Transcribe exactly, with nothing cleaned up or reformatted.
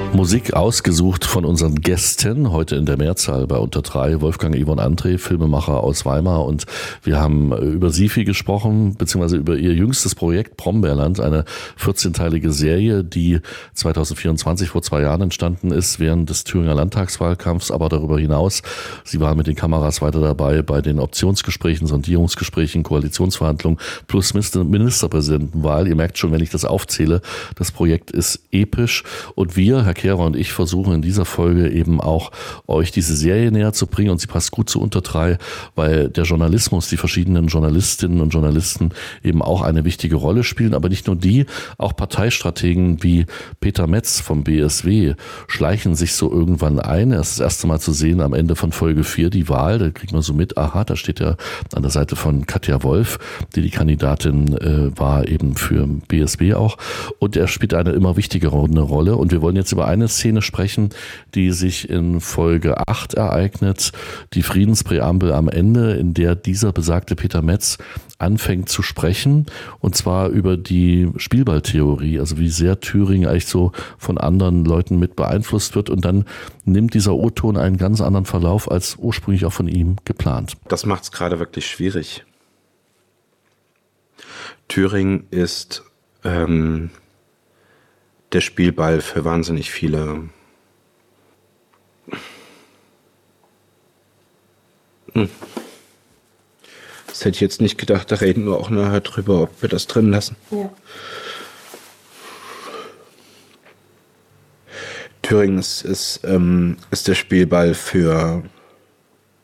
Musik ausgesucht von unseren Gästen, heute in der Mehrzahl bei Unter drei, Wolfgang Yvonne André, Filmemacher aus Weimar, und wir haben über sie viel gesprochen, beziehungsweise über ihr jüngstes Projekt Brombeerland, eine vierzehnteilige Serie, die zwanzig vierundzwanzig vor zwei Jahren entstanden ist, während des Thüringer Landtagswahlkampfs, aber darüber hinaus, sie waren mit den Kameras weiter dabei bei den Optionsgesprächen, Sondierungsgesprächen, Koalitionsverhandlungen plus Ministerpräsidentenwahl. Ihr merkt schon, wenn ich das aufzähle, das Projekt ist episch, und wir, Herr Kehrer und ich, versuchen in dieser Folge eben auch, euch diese Serie näher zu bringen, und sie passt gut zu Unter drei, weil der Journalismus, die verschiedenen Journalistinnen und Journalisten eben auch eine wichtige Rolle spielen, aber nicht nur die, auch Parteistrategen wie Peter Metz vom B S W schleichen sich so irgendwann ein. Er ist das erste Mal zu sehen am Ende von Folge vier, die Wahl, da kriegt man so mit, aha, da steht er an der Seite von Katja Wolf, die die Kandidatin äh, war eben für B S W auch, und er spielt eine immer wichtigere Rolle, und wir wollen jetzt über eine Szene sprechen, die sich in Folge acht ereignet, die Friedenspräambel am Ende, in der dieser besagte Peter Metz anfängt zu sprechen, und zwar über die Spielballtheorie, also wie sehr Thüringen eigentlich so von anderen Leuten mit beeinflusst wird, und dann nimmt dieser O-Ton einen ganz anderen Verlauf als ursprünglich auch von ihm geplant. Das macht es gerade wirklich schwierig. Thüringen ist ähm, der Spielball für wahnsinnig viele hm. Das hätte ich jetzt nicht gedacht, da reden wir auch nachher drüber, ob wir das drin lassen. Ja. Thüringen ist, ist, ähm, ist der Spielball für